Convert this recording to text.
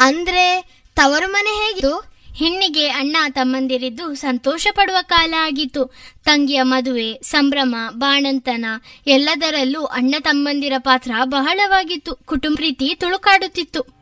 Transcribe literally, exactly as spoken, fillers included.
ಅಂದ್ರೆ ತವರು ಮನೆ ಹೇಗಿತ್ತು? ಹೆಣ್ಣಿಗೆ ಅಣ್ಣ ತಮ್ಮಂದಿರಿದ್ದು ಸಂತೋಷ ಪಡುವ ಕಾಲ ಆಗಿತ್ತು. ತಂಗಿಯ ಮದುವೆ, ಸಂಭ್ರಮ, ಬಾಣಂತನ ಎಲ್ಲದರಲ್ಲೂ ಅಣ್ಣ ತಮ್ಮಂದಿರ ಪಾತ್ರ ಬಹಳವಾಗಿತ್ತು. ಕುಟುಂಬ ಪ್ರೀತಿ ತುಳುಕಾಡುತ್ತಿತ್ತು.